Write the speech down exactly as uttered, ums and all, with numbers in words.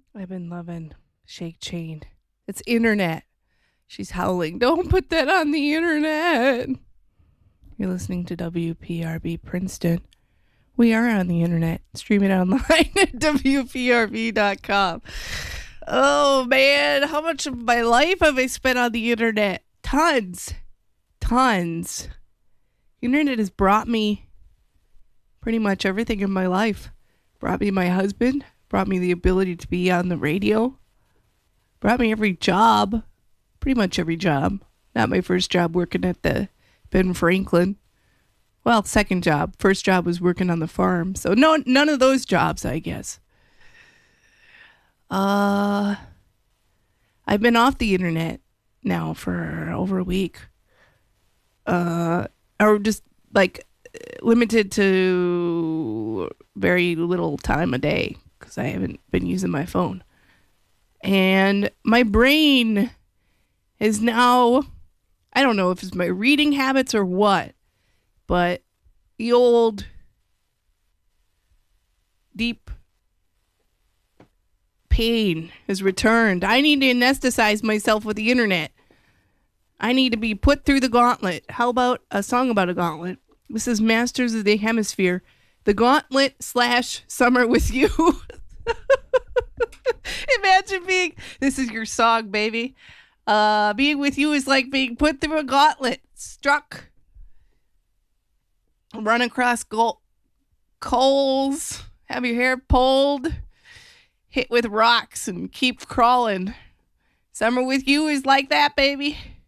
I've been loving Shake Chain. It's internet. She's howling. Don't put that on the internet. You're listening to W P R B Princeton. We are on the internet. Stream it online at W P R B dot com. Oh, man. How much of my life have I spent on the internet? Tons. Tons. The internet has brought me pretty much everything in my life. Brought me my husband. Brought me the ability to be on the radio. Brought me every job. Pretty much every job. Not my first job working at the Ben Franklin. Well, second job. First job was working on the farm. So no, none of those jobs, I guess. Uh, I've been off the internet now for over a week. Uh, or just like limited to very little time a day because I haven't been using my phone. And my brain is now, I don't know if it's my reading habits or what, but the old deep pain has returned. I need to anesthetize myself with the internet. I need to be put through the gauntlet. How about a song about a gauntlet? This is Masters of the Hemisphere. The Gauntlet slash Summer with You. Imagine being, this is your song, baby. Uh, being with you is like being put through a gauntlet. Struck. Run across go- coals. Have your hair pulled. Hit with rocks and keep crawling. Summer with you is like that, baby.